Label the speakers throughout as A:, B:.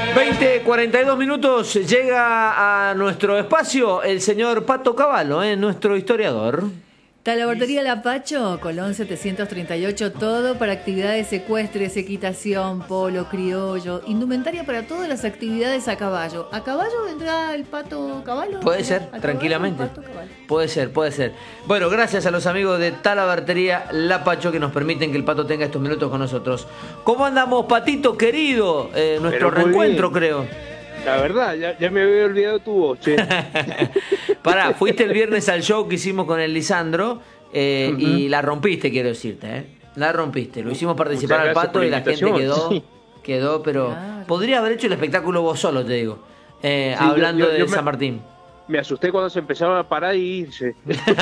A: 20:42 llega a nuestro espacio el señor Pato Cavallo, nuestro historiador.
B: Talabartería Lapacho, Colón 738, todo para actividades ecuestres, equitación, polo, criollo, indumentaria para todas las actividades a caballo. ¿A caballo vendrá el Pato Cavallo?
A: Puede ser, tranquilamente. Puede ser. Bueno, gracias a los amigos de Talabartería Lapacho que nos permiten que el Pato tenga estos minutos con nosotros. ¿Cómo andamos, Patito querido? Nuestro reencuentro, creo.
C: La verdad, ya me había olvidado tu voz, che.
A: Pará, fuiste el viernes al show que hicimos con el Lisandro y la rompiste, quiero decirte, La rompiste. Lo hicimos participar al Pato y la gente quedó, pero claro. Podría haber hecho el espectáculo vos solo, te digo. Hablando de San Martín.
C: Me asusté cuando se empezaba a parar y irse.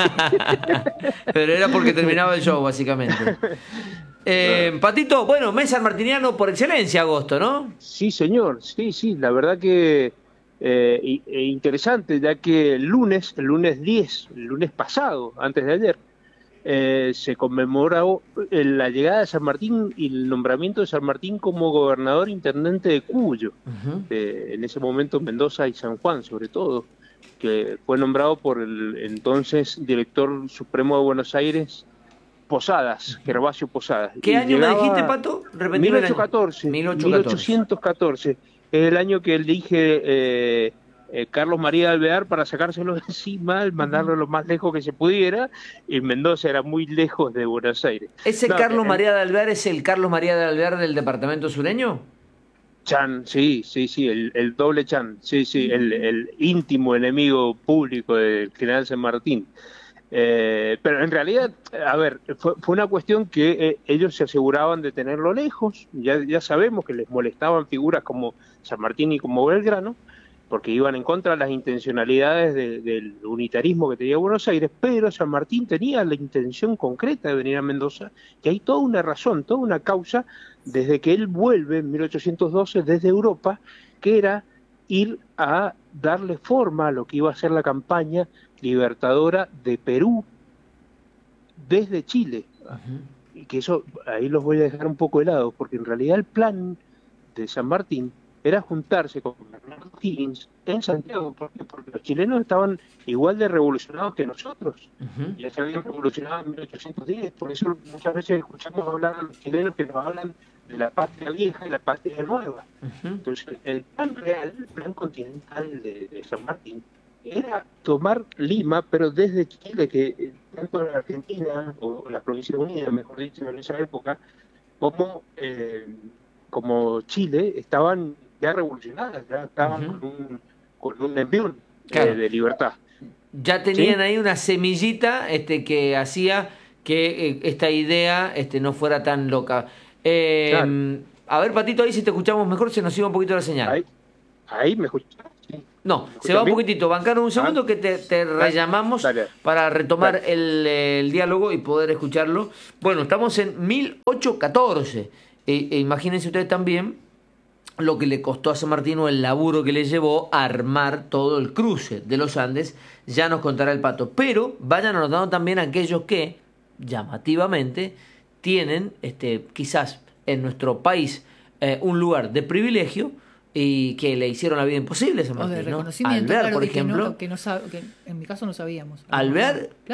A: Pero era porque terminaba el show, básicamente. Patito, bueno, mes sanmartiniano por excelencia, agosto, ¿no?
C: Sí, señor, sí, la verdad que interesante, ya que el lunes 10, el lunes pasado, antes de ayer, se conmemoró la llegada de San Martín y el nombramiento de San Martín como gobernador intendente de Cuyo, en ese momento Mendoza y San Juan, sobre todo, que fue nombrado por el entonces director supremo de Buenos Aires, Posadas, Gervasio Posadas.
A: ¿Qué año me dijiste, Pato?
C: 1814. 1814. Es el año que elige Carlos María de Alvear para sacárselo de encima, mandarlo lo más lejos que se pudiera, y Mendoza era muy lejos de Buenos Aires.
A: ¿Ese Carlos María de Alvear es el Carlos María de Alvear del departamento sureño?
C: Chan, sí, el doble Chan, el íntimo enemigo público del general San Martín. Pero en realidad, a ver, fue una cuestión que ellos se aseguraban de tenerlo lejos. Ya sabemos que les molestaban figuras como San Martín y como Belgrano, porque iban en contra de las intencionalidades del unitarismo que tenía Buenos Aires, pero San Martín tenía la intención concreta de venir a Mendoza, y hay toda una razón, toda una causa, desde que él vuelve en 1812 desde Europa, que era ir a darle forma a lo que iba a ser la campaña libertadora de Perú desde Chile. Y que eso, ahí los voy a dejar un poco helados, porque en realidad el plan de San Martín era juntarse con Bernardo Higgins en Santiago. ¿Por qué? Porque los chilenos estaban igual de revolucionados que nosotros. Ya se habían revolucionado en 1810, por eso muchas veces escuchamos hablar a los chilenos que nos hablan de la patria vieja y la patria nueva. Entonces, el plan real, el plan continental de San Martín, era tomar Lima, pero desde Chile, que tanto la Argentina, o la Provincia Unida, mejor dicho, en esa época, como Chile, estaban ya revolucionadas, ya estaban con un envión de libertad.
A: Ya tenían ahí una semillita que hacía que esta idea no fuera tan loca. Claro. A ver, Patito, ahí si te escuchamos mejor, se nos iba un poquito la señal.
C: Ahí me escuchas. Sí.
A: No, se va un poquitito. Bancaron un segundo que te rellamamos para retomar el diálogo y poder escucharlo. Bueno, estamos en 1814. Imagínense ustedes también lo que le costó a San Martín o el laburo que le llevó a armar todo el cruce de los Andes. Ya nos contará el Pato. Pero vayan anotando también aquellos que, llamativamente, tienen quizás en nuestro país un lugar de privilegio y que le hicieron la vida imposible a San Martín,
B: o de reconocimiento,
A: Alvear,
B: claro,
A: por ejemplo.
B: Que en mi caso no sabíamos.
A: Alvear